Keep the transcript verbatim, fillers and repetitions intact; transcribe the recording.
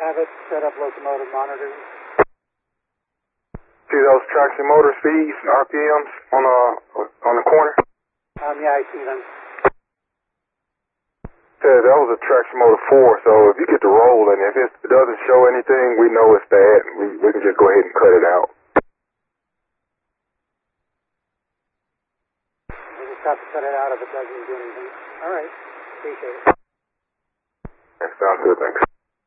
have it set up locomotive monitors. See those traction motor speeds and R P Ms on the, on the corner? Um, yeah, I see them. Yeah, that was a traction motor four, so if you get the roll and if it doesn't show anything, we know it's bad. We, we can just go ahead and cut it out. We just have to cut it out if it doesn't do anything. All right. Appreciate it. That sounds good, thanks.